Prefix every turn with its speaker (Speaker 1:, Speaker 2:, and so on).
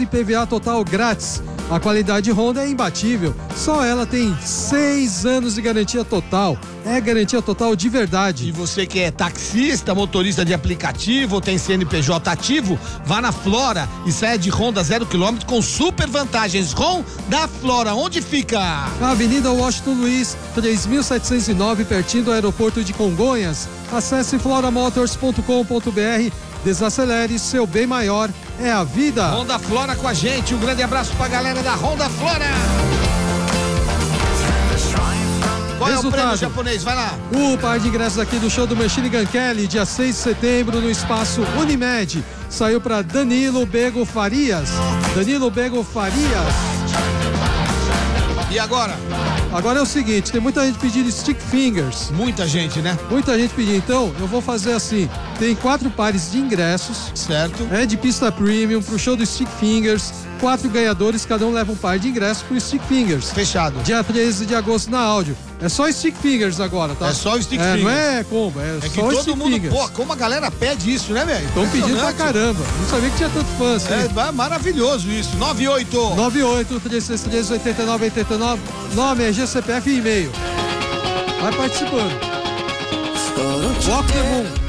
Speaker 1: IPVA total grátis. A qualidade Honda é imbatível. Só ela tem 6 anos de garantia total. É garantia total de verdade.
Speaker 2: E você que é taxista, motorista de aplicativo ou tem CNPJ ativo, vá na Flora e saia de Honda 0 km com super vantagens. Honda Flora, onde fica?
Speaker 1: Na Avenida Washington Luiz, 3709, pertinho do aeroporto de Congonhas. Acesse floramotors.com.br. Desacelere, seu bem maior é a vida.
Speaker 2: Honda Flora com a gente. Um grande abraço pra galera da Honda Flora. Qual é o prêmio japonês? Vai lá.
Speaker 1: O par de ingressos aqui do show do Machine Gun Kelly, dia 6 de setembro, no espaço Unimed. Saiu para Danilo Bego Farias. Danilo Bego Farias.
Speaker 2: E agora?
Speaker 1: Agora é o seguinte, tem muita gente pedindo stick fingers.
Speaker 2: Muita gente, né?
Speaker 1: Muita gente pedindo. Então, eu vou fazer assim. Tem 4 pares de ingressos.
Speaker 2: Certo.
Speaker 1: É de pista premium pro show do stick fingers. 4 ganhadores, cada um leva um par de ingressos pro stick fingers.
Speaker 2: Fechado.
Speaker 1: Dia 13 de agosto na áudio. É só stick fingers agora, tá?
Speaker 2: É só stick fingers.
Speaker 1: Não é combo, é
Speaker 2: que
Speaker 1: só
Speaker 2: todo
Speaker 1: stick
Speaker 2: mundo,
Speaker 1: fingers.
Speaker 2: pô, como a galera pede isso, né, velho?
Speaker 1: Estão pedindo pra caramba. Não sabia que tinha tanto fã assim.
Speaker 2: É maravilhoso isso.
Speaker 1: 98-333-89-89. Nome é GCPF e e-mail. Vai participando. Walk the Moon.